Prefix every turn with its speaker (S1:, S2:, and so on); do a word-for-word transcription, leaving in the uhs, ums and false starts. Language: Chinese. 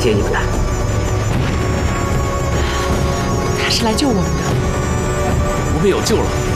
S1: 接你们的。
S2: 他是来救我们的。
S3: 我们有救了。